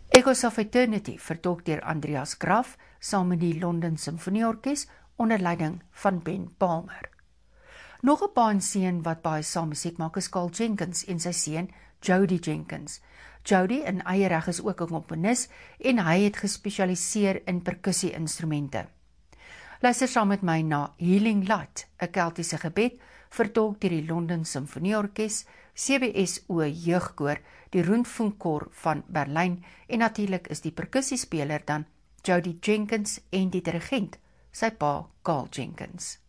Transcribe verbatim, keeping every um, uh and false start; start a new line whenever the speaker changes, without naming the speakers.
Echoes of Eternity vertolk deur Andreas Graaf saam met die London Symfonieorkes onder leiding van Ben Palmer. Nog 'n pa en seun wat baie saam musiek maak is Carl Jenkins en sy seun Jody Jenkins. Jody in eie reg is ook 'n komponis en hy het gespesialiseer in perkussie-instrumente. Luister saam met my na Healing Light, 'n Keltiese gebed, vertolk deur die London Symfonieorkes, C B S O Jeugkoor, die Rundfunkkoor van Berlyn en natuurlik is die perkussiespeler dan Jody Jenkins en die dirigent, sy pa Carl Jenkins.